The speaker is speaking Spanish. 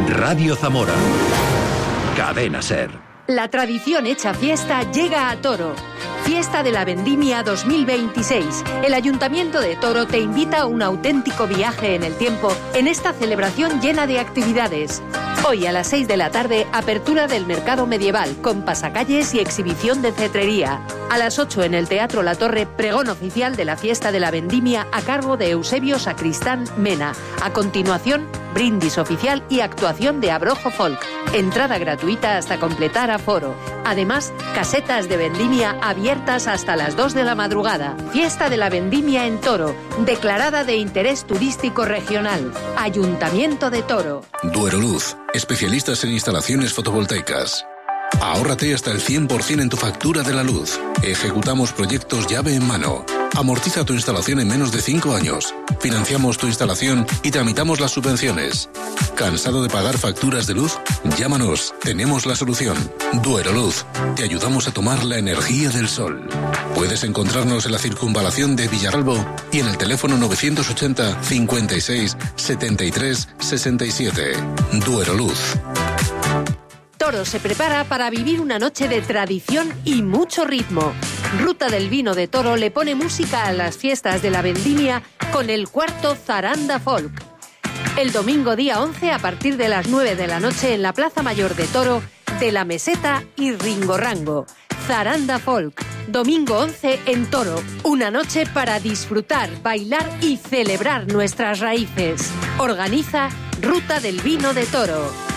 Radio Zamora. Cadena Ser. La tradición hecha fiesta llega a Toro. Fiesta de la Vendimia 2026. El Ayuntamiento de Toro te invita a un auténtico viaje en el tiempo en esta celebración llena de actividades. Hoy a las 6 de la tarde, apertura del mercado medieval con pasacalles y exhibición de cetrería. A las 8 en el Teatro La Torre, pregón oficial de la Fiesta de la Vendimia a cargo de Eusebio Sacristán Mena. A continuación, brindis oficial y actuación de Abrojo Folk. Entrada gratuita hasta completar aforo. Además, casetas de vendimia abiertas hasta las 2 de la madrugada. Fiesta de la Vendimia en Toro, declarada de interés turístico regional. Ayuntamiento de Toro. Dueroluz, especialistas en instalaciones fotovoltaicas. Ahórrate hasta el 100% en tu factura de la luz. Ejecutamos proyectos llave en mano. Amortiza tu instalación en menos de 5 años. Financiamos tu instalación y tramitamos las subvenciones. ¿Cansado de pagar facturas de luz? Llámanos, tenemos la solución. Dueroluz, te ayudamos a tomar la energía del sol. Puedes encontrarnos en la circunvalación de Villaralbo y en el teléfono 980 56 73 67. Dueroluz. Toro se prepara para vivir una noche de tradición y mucho ritmo. Ruta del Vino de Toro le pone música a las fiestas de la Vendimia con el cuarto Zaranda Folk. El domingo día 11 a partir de las 9 de la noche en la Plaza Mayor de Toro, de la Meseta y Ringorrango. Zaranda Folk. Domingo 11 en Toro. Una noche para disfrutar, bailar y celebrar nuestras raíces. Organiza Ruta del Vino de Toro.